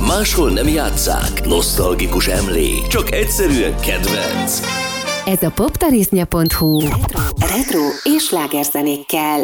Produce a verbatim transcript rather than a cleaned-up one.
máshol nem játsszák, nosztalgikus emlék, csak egyszerűen kedvenc. Ez a poptarisznya pont hu retro, retro és slágerzenékkel.